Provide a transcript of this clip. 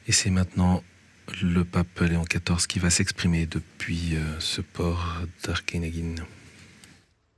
Et c'est maintenant le pape Léon XIV qui va s'exprimer depuis ce port d'Arkeinagin.